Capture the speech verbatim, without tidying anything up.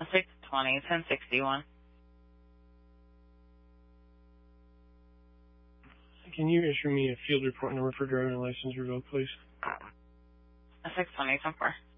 six twenty, ten sixty-one. Can you issue me a field report number for driving license revoked, please? six twenty, ten four.